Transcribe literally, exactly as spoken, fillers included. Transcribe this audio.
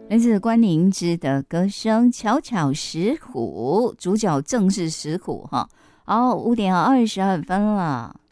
来自关灵芝的歌声《巧巧石虎》，主角正是石虎哈。好，五点二十二分了。